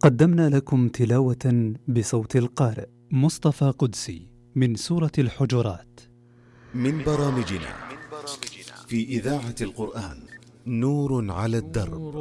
قدمنا لكم تلاوة بصوت القارئ مصطفى قدسي من سورة الحجرات. من برامجنا في إذاعة القرآن نور على الدرب.